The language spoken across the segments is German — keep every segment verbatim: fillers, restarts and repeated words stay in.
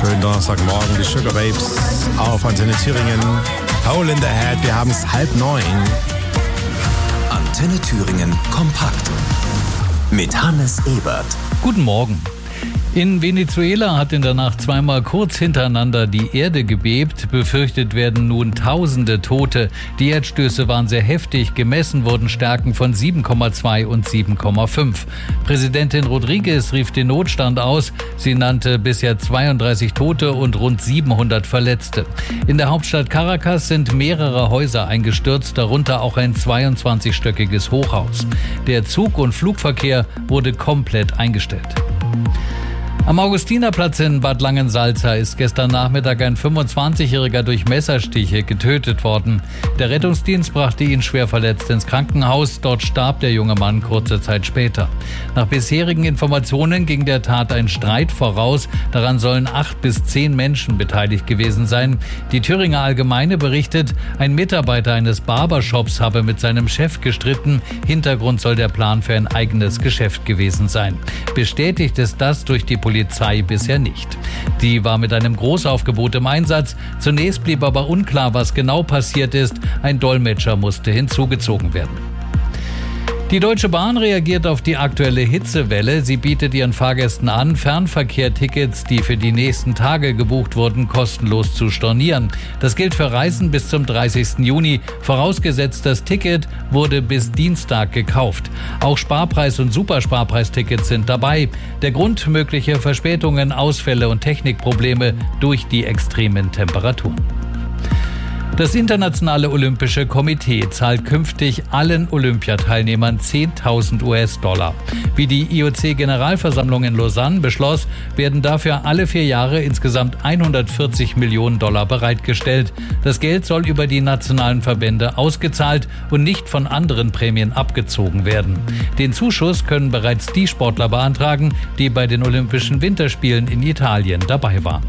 wunderschönen Donnerstagmorgen. Die Sugar Babes auf Antenne Thüringen. Hole in the Head. Wir haben es halb neun. Antenne Thüringen kompakt. Mit Hannes Ebert. Guten Morgen. In Venezuela hat in der Nacht zweimal kurz hintereinander die Erde gebebt. Befürchtet werden nun tausende Tote. Die Erdstöße waren sehr heftig. Gemessen wurden Stärken von sieben Komma zwei und sieben Komma fünf. Präsidentin Rodriguez rief den Notstand aus. Sie nannte bisher zweiunddreißig Tote und rund siebenhundert Verletzte. In der Hauptstadt Caracas sind mehrere Häuser eingestürzt, darunter auch ein zweiundzwanzigstöckiges Hochhaus. Der Zug- und Flugverkehr wurde komplett eingestellt. Am Augustinerplatz in Bad Langensalza ist gestern Nachmittag ein fünfundzwanzigjähriger durch Messerstiche getötet worden. Der Rettungsdienst brachte ihn schwer verletzt ins Krankenhaus. Dort starb der junge Mann kurze Zeit später. Nach bisherigen Informationen ging der Tat ein Streit voraus. Daran sollen acht bis zehn Menschen beteiligt gewesen sein. Die Thüringer Allgemeine berichtet, ein Mitarbeiter eines Barbershops habe mit seinem Chef gestritten. Hintergrund soll der Plan für ein eigenes Geschäft gewesen sein. Bestätigt ist das durch die Polizei Polizei bisher nicht. Die war mit einem Großaufgebot im Einsatz. Zunächst blieb aber unklar, was genau passiert ist. Ein Dolmetscher musste hinzugezogen werden. Die Deutsche Bahn reagiert auf die aktuelle Hitzewelle. Sie bietet ihren Fahrgästen an, Fernverkehrtickets, die für die nächsten Tage gebucht wurden, kostenlos zu stornieren. Das gilt für Reisen bis zum dreißigsten Juni. Vorausgesetzt, das Ticket wurde bis Dienstag gekauft. Auch Sparpreis- und Supersparpreistickets sind dabei. Der Grund: mögliche Verspätungen, Ausfälle und Technikprobleme durch die extremen Temperaturen. Das Internationale Olympische Komitee zahlt künftig allen Olympiateilnehmern zehntausend US-Dollar. Wie die I O C-Generalversammlung in Lausanne beschloss, werden dafür alle vier Jahre insgesamt hundertvierzig Millionen Dollar bereitgestellt. Das Geld soll über die nationalen Verbände ausgezahlt und nicht von anderen Prämien abgezogen werden. Den Zuschuss können bereits die Sportler beantragen, die bei den Olympischen Winterspielen in Italien dabei waren.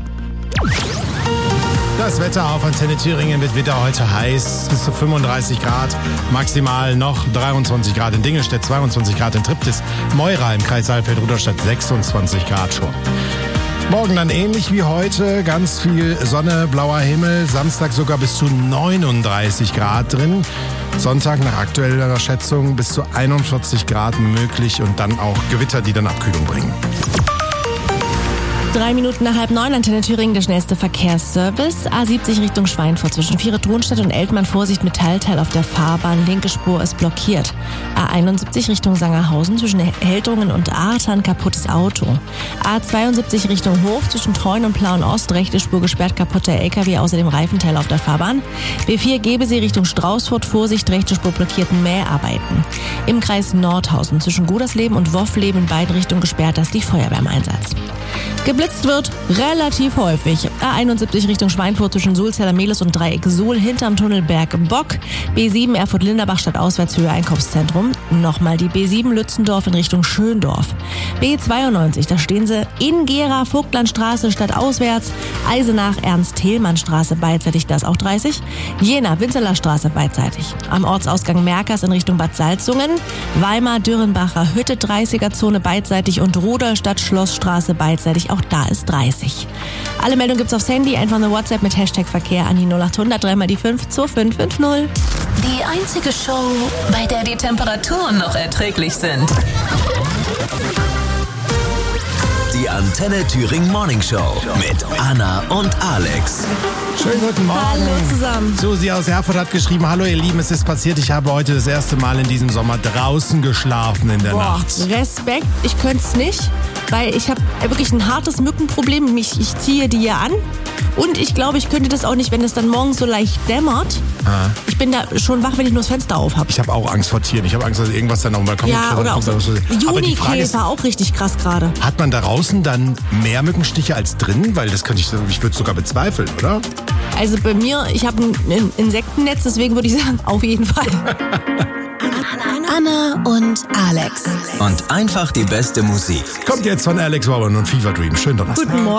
Das Wetter auf Antenne Thüringen wird wieder heute heiß, bis zu fünfunddreißig Grad, maximal noch dreiundzwanzig Grad in Dingelstedt, zweiundzwanzig Grad in Triptis, Meura im Kreis Saalfeld-Rudolstadt, sechsundzwanzig Grad schon. Morgen dann ähnlich wie heute, ganz viel Sonne, blauer Himmel, Samstag sogar bis zu neununddreißig Grad drin. Sonntag nach aktueller Schätzung bis zu einundvierzig Grad möglich und dann auch Gewitter, die dann Abkühlung bringen. Drei Minuten nach halb neun, Antenne Thüringen, der schnellste Verkehrsservice. A siebzig Richtung Schweinfurt zwischen Viere-Thronstedt und Eltmann. Vorsicht, Metallteil auf der Fahrbahn. Linke Spur ist blockiert. A einundsiebzig Richtung Sangerhausen zwischen Heldrungen und Artern. Kaputtes Auto. A zweiundsiebzig Richtung Hof zwischen Treuen und Plauen-Ost. Rechte Spur gesperrt, kaputter L K W, außerdem Reifenteil auf der Fahrbahn. B vier Gebesee Richtung Straußfurt. Vorsicht, rechte Spur blockierten Mäharbeiten. Im Kreis Nordhausen zwischen Gudersleben und Woffleben in beiden Richtungen gesperrt. Das ist die Feuerwehr im Einsatz. Geblitzt wird relativ häufig. A einundsiebzig Richtung Schweinfurt zwischen Sulzeller Mehlis und Dreieck Suhl hinterm Tunnelberg Bock. B sieben Erfurt-Linderbach stadtauswärts Höhe Einkaufszentrum. Nochmal die B sieben Lützendorf in Richtung Schöndorf. B zweiundneunzig, da stehen sie in Gera, Vogtlandstraße stadtauswärts. Eisenach, Ernst-Thälmann-Straße beidseitig, das auch dreißig. Jena, Winzerlerstraße beidseitig. Am Ortsausgang Merkers in Richtung Bad Salzungen. Weimar, Dürrenbacher Hütte, dreißiger-Zone beidseitig und Rudolstadt, Schlossstraße beidseitig. Auch da ist dreißig. Alle Meldungen gibt's aufs Handy, einfach eine WhatsApp mit Hashtag Verkehr an die null acht hundert drei mal die fünf zwei fünf fünf null. Die einzige Show, bei der die Temperaturen noch erträglich sind. Die Antenne Thüringen Morning Show mit Anna und Alex. Schönen guten Morgen. Hallo zusammen. Susi aus Erfurt hat geschrieben: Hallo ihr Lieben, es ist passiert, ich habe heute das erste Mal in diesem Sommer draußen geschlafen in der Boah, Nacht. Respekt, ich könnte es nicht, weil ich habe wirklich ein hartes Mückenproblem. Ich, ich ziehe die ja an und ich glaube, ich könnte das auch nicht, wenn es dann morgens so leicht dämmert. Ah. Ich bin da schon wach, wenn ich nur das Fenster auf habe. Ich habe auch Angst vor Tieren. Ich habe Angst, dass irgendwas dann auf dem Balkon Ja, oder auch so Junikäfer, auch richtig krass gerade. Hat man da draußen dann mehr Mückenstiche als drinnen? Weil das könnte ich, ich würde es sogar bezweifeln, oder? Also bei mir, ich habe ein Insektennetz, deswegen würde ich sagen, auf jeden Fall. Anna und Alex. Und einfach die beste Musik. Kommt jetzt von Alex Warren und Fever Dream. Schönen Donnerstag. Guten Morgen.